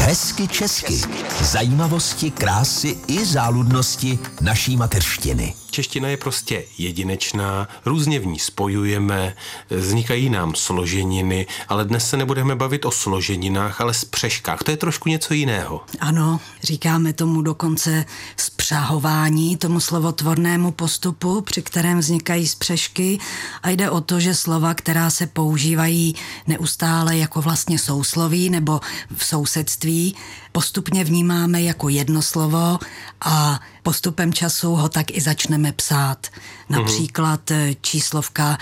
Hezky česky. Zajímavosti, krásy i záludnosti naší mateřštiny. Čeština je prostě jedinečná, různě v ní spojujeme, vznikají nám složeniny, ale dnes se nebudeme bavit o složeninách, ale spřeškách. To je trošku něco jiného. Ano, říkáme tomu dokonce spřahování, tomu slovotvornému postupu, při kterém vznikají spřešky, a jde o to, že slova, která se používají neustále jako vlastně sousloví nebo v sousedství, postupně vnímáme jako jedno slovo a postupem času ho tak i začneme psát. Například číslovka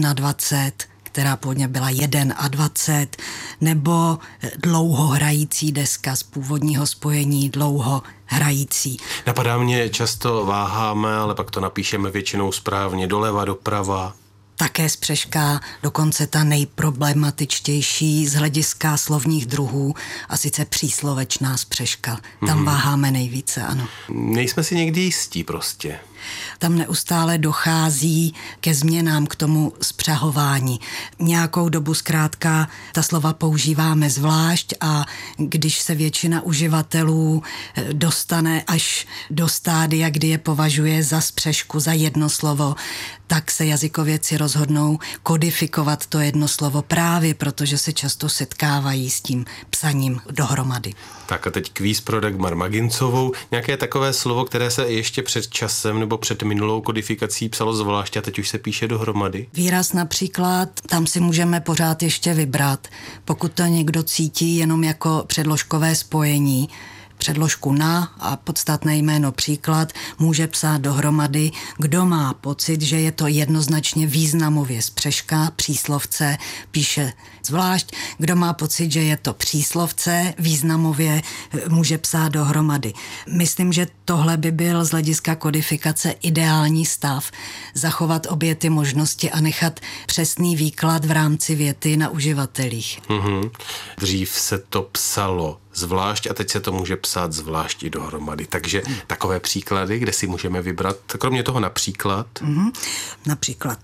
21, která původně byla 21, nebo dlouho hrající deska z původního spojení dlouho hrající. Napadá mě, často váháme, ale pak to napíšeme většinou správně, doleva, doprava. Také spřeška, dokonce ta nejproblematičtější z hlediska slovních druhů, a sice příslovečná spřeška. Tam váháme nejvíce, ano. Nejsme si někdy jistí prostě. Tam neustále dochází ke změnám, k tomu spřahování. Nějakou dobu zkrátka ta slova používáme zvlášť a když se většina uživatelů dostane až do stádia, kdy je považuje za spřešku, za jedno slovo, tak se jazykovědci rozhodnou kodifikovat to jedno slovo právě, protože se často setkávají s tím psaním dohromady. Tak a teď kvíz pro Dagmar Magincovou. Nějaké takové slovo, které se ještě před časem nebo před minulou kodifikací psalo zvlášť a teď už se píše dohromady? Výraz například, tam si můžeme pořád ještě vybrat. Pokud to někdo cítí jenom jako předložkové spojení, předložku na a podstatné jméno příklad, může psát dohromady. Kdo má pocit, že je to jednoznačně významově spřeška, příslovce, píše zvlášť. Kdo má pocit, že je to příslovce, významově, může psát dohromady. Myslím, že tohle by byl z hlediska kodifikace ideální stav. Zachovat obě ty možnosti a nechat přesný výklad v rámci věty na uživatelích. Dřív se to psalo zvlášť a teď se to může psát zvlášť i dohromady. Takže takové příklady, kde si můžeme vybrat, kromě toho například? Například.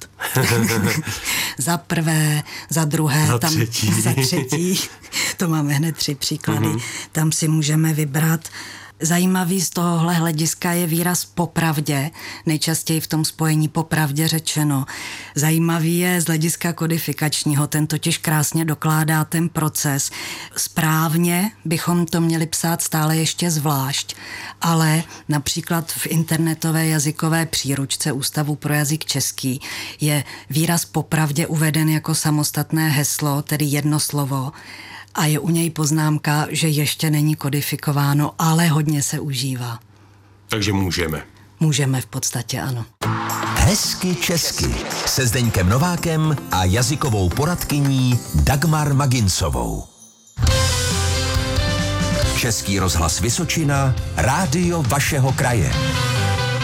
Za prvé, za druhé, za třetí. To máme hned 3 příklady. Tam si můžeme vybrat. Zajímavý z tohohle hlediska je výraz popravdě, nejčastěji v tom spojení popravdě řečeno. Zajímavý je z hlediska kodifikačního, ten totiž krásně dokládá ten proces. Správně bychom to měli psát stále ještě zvlášť, ale například v internetové jazykové příručce Ústavu pro jazyk český je výraz popravdě uveden jako samostatné heslo, tedy jedno slovo, a je u něj poznámka, že ještě není kodifikováno, ale hodně se užívá. Takže můžeme. Můžeme v podstatě, ano. Hezky česky se Zdeňkem Novákem a jazykovou poradkyní Dagmar Magincovou. Český rozhlas Vysočina, rádio vašeho kraje.